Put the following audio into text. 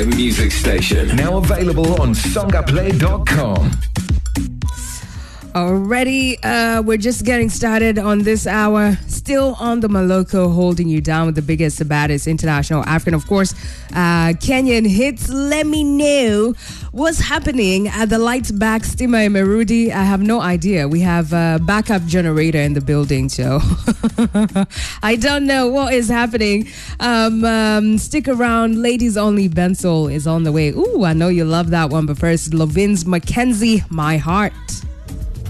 Music station. Now available on songaplay.com. Already, we're just getting started on this hour. Still on the Maloko, holding you down with the biggest, the baddest international African, of course, Kenyan hits. Let me know what's happening at the Lights Back Steamer in Merudi. I have no idea. We have a backup generator in the building, so I don't know what is happening. Stick around. Ladies Only Bensol is on the way. Ooh, I know you love that one. But first, Lovin's Mackenzie, My Heart.